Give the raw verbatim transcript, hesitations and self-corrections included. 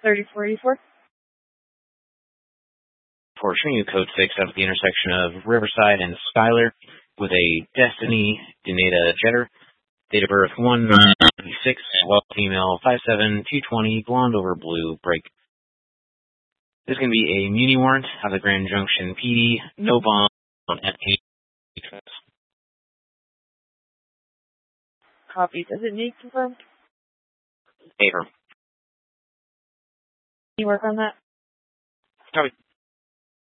thirty-four eighty-four. For Trinity Code six at the intersection of Riverside and Skylar with a Destiny Denata Jetter. Date of birth one nine ninety-six, well female, five seven, two twenty, blonde over blue, break. This is going to be a muni warrant out of the Grand Junction P D, no bond at eight. Copy. Does it need confirmed? Favor. Can you work on that? Copy.